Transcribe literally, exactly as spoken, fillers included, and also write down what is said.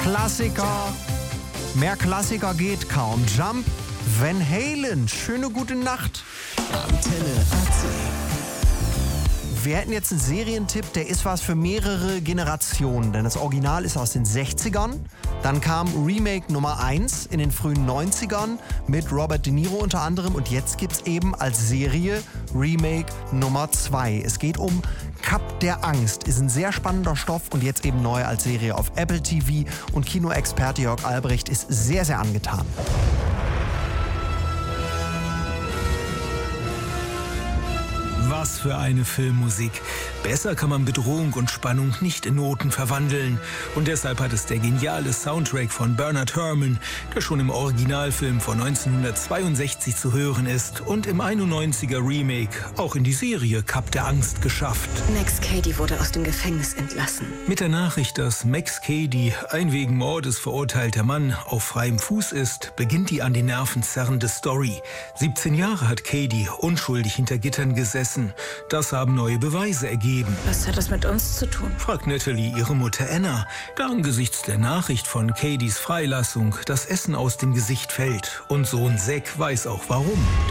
Klassiker. Mehr Klassiker geht kaum. Jump, Van Halen. Schöne gute Nacht. Antenne A C. Wir hätten jetzt einen Serientipp, der ist was für mehrere Generationen. Denn das Original ist aus den sechzigern. Dann kam Remake Nummer eins in den frühen neunzigern mit Robert De Niro unter anderem. Und jetzt gibt's eben als Serie Remake Nummer zwei. Es geht um Kap der Angst. Ist ein sehr spannender Stoff und jetzt eben neu als Serie auf Apple T V. Und Kinoexperte Jörg Albrecht ist sehr, sehr angetan. Was für eine Filmmusik. Besser kann man Bedrohung und Spannung nicht in Noten verwandeln. Und deshalb hat es der geniale Soundtrack von Bernard Herrmann, der schon im Originalfilm von neunzehnhundertzweiundsechzig zu hören ist und im einundneunziger Remake auch in die Serie Kap der Angst geschafft. Max Cady wurde aus dem Gefängnis entlassen. Mit der Nachricht, dass Max Cady, ein wegen Mordes verurteilter Mann, auf freiem Fuß ist, beginnt die an den Nerven zerrende Story. siebzehn Jahre hat Cady unschuldig hinter Gittern gesessen. Das haben neue Beweise ergeben. Was hat das mit uns zu tun? Fragt Natalie ihre Mutter Anna, da angesichts der Nachricht von Cadys Freilassung das Essen aus dem Gesicht fällt. Und Sohn Zack weiß auch warum.